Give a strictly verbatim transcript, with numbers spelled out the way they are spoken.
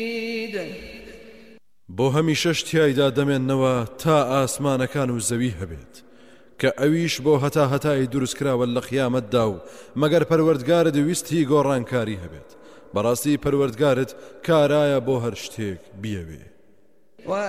بۆ هەمیشەش تیایدا دەمێننەوە تا ئاسمانەکان و زەوی هەبێت کە ئەویش بۆ هەتا هەتای دروستکراوە لە قیامەتدا و مەگەر پەروەردگارت ویستی گۆڕانکاری هەبێت بەڕاستی پەروەردگارت کارایە بۆ هەر شتێک بیەوێ.